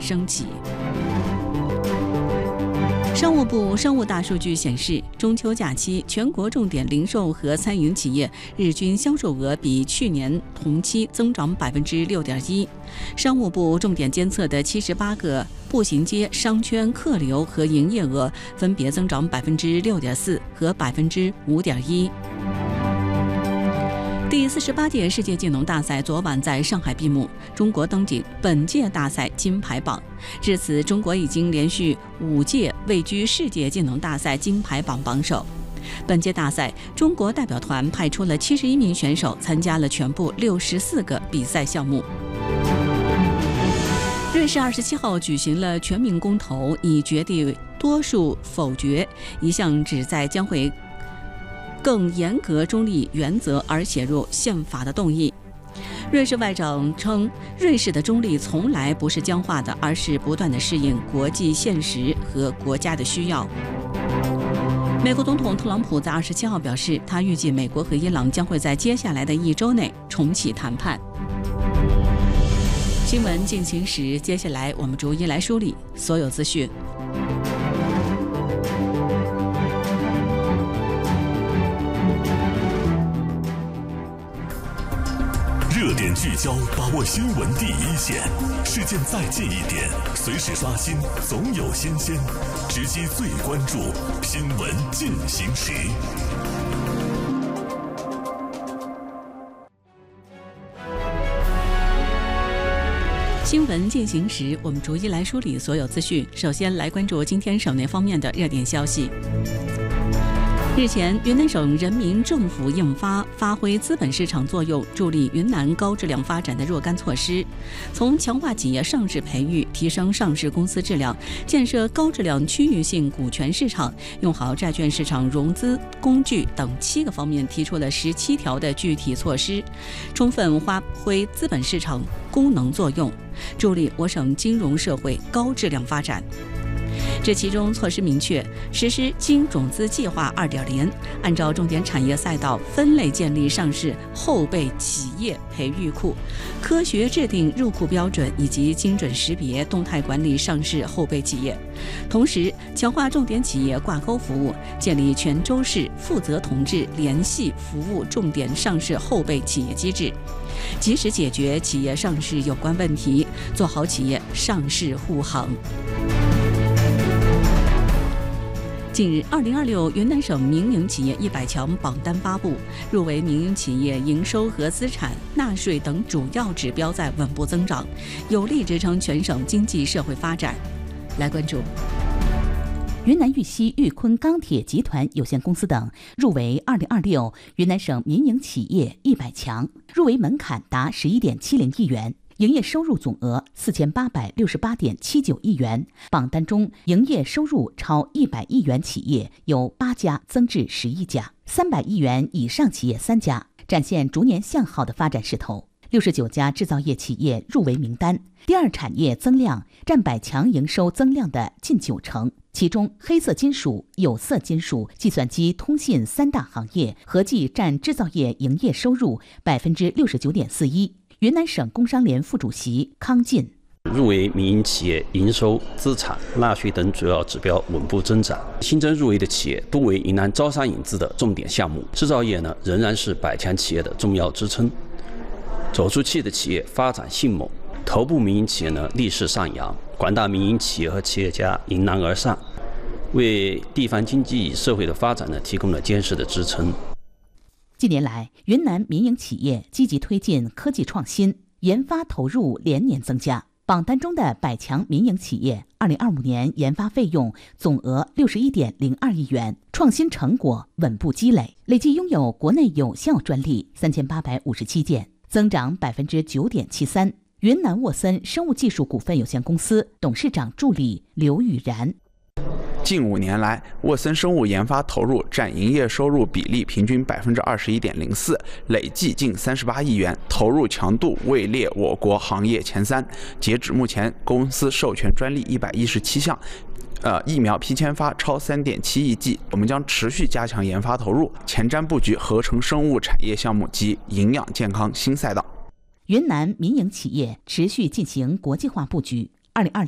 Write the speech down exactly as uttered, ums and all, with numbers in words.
升级。商务部商务大数据显示，中秋假期全国重点零售和餐饮企业日均销售额比去年同期增长百分之六点一。商务部重点监测的七十八个步行街商圈客流和营业额分别增长百分之六点四和百分之五点一。第四十八届世界技能大赛昨晚在上海闭幕，中国登顶本届大赛金牌榜。至此，中国已经连续五届位居世界技能大赛金牌榜榜首。本届大赛，中国代表团派出了七十一名选手，参加了全部六十四个比赛项目。瑞士二十七号举行了全民公投，以绝对多数否决一项旨在将会更严格中立原则而写入宪法的动议。瑞士外长称，瑞士的中立从来不是僵化的，而是不断地适应国际现实和国家的需要。美国总统特朗普在二十七号表示，他预计美国和伊朗将会在接下来的一周内重启谈判。新闻进行时，接下来我们逐一来梳理所有资讯。 热点聚焦，把握新闻第一线，事件再近一点，随时刷新，总有新鲜，直击最关注，新闻进行时。 新闻进行时，我们逐一来梳理所有资讯。首先来关注今天省内方面的热点消息。日前，云南省人民政府印发发挥资本市场作用，助力云南高质量发展的若干措施，从强化企业上市培育、提升上市公司质量、建设高质量区域性股权市场、用好债券市场融资工具等七个方面提出了十七条的具体措施，充分发挥资本市场功能作用，助力我省金融社会高质量发展。这其中措施明确，实施金种子计划 二点零， 按照重点产业赛道分类建立上市后备企业培育库，科学制定入库标准以及精准识别、动态管理上市后备企业。同时，强化重点企业挂钩服务，建立全州市负责同志联系服务重点上市后备企业机制，及时解决企业上市有关问题，做好企业上市护航。近日，二零二六云南省民营企业一百强榜单发布，入围民营企业营收和资产、纳税等主要指标在稳步增长，有力支撑全省经济社会发展。来关注。 云南玉溪玉坤钢铁集团有限公司等入围二零二六云南省民营企业一百强，入围门槛达十一点七零亿元。营业收入总额四千八百六十八点七九亿元，榜单中营业收入超一百亿元企业有八家，增至十一家，三百亿元以上企业三家，展现逐年向好的发展势头。六十九家制造业企业入围名单，第二产业增量占百强营收增量的近九成，其中黑色金属、有色金属、计算机通信三大行业合计占制造业营业收入百分之六十九点四一。云南省工商联副主席康进入围民营企业营收、资产、纳税等主要指标稳步增长，新增入围的企业多为云南招商引资的重点项目。制造业呢仍然是百强企业的重要支撑，走出去的企业发展迅猛，头部民营企业呢逆势上扬，广大民营企业和企业家迎难而上，为地方经济与社会的发展呢提供了坚实的支撑。 近年来，云南民营企业积极推进科技创新，研发投入连年增加。榜单中的百强民营企业，二零二五年研发费用总额六十一点零二亿元，创新成果稳步积累，累计拥有国内有效专利三千八百五十七件，增长百分之九点七三。云南沃森生物技术股份有限公司董事长助理刘宇然。 近五年来，沃森生物研发投入占营业收入比例平均百分之二十一点零四，累计近三十八亿元，投入强度位列我国行业前三。截止目前，公司授权专利一百一十七项，呃，疫苗批签发超三点七亿剂。我们将持续加强研发投入，前瞻布局合成生物产业项目及营养健康新赛道。 云南民营企业持续进行国际化布局。二零二